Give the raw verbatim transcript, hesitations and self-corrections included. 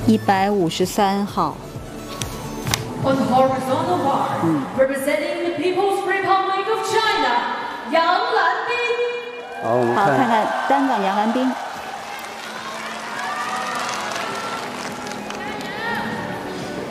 一百五十三号。 On the horizontal bar, representing the People's Republic of China, Yang Lanbing. 好，我们好，看看看单杠杨澜冰。